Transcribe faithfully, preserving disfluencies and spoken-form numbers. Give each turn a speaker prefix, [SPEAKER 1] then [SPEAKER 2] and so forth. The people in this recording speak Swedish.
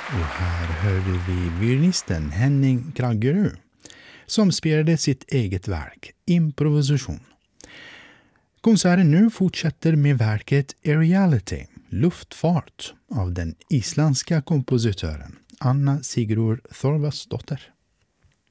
[SPEAKER 1] Och här hörde vi violinisten Henning Kraggerud som spelade sitt eget verk, Improvisation. Konserten nu fortsätter med verket Aeriality, luftfart, av den isländska kompositören Anna Sigrún Þorvaldsdóttir.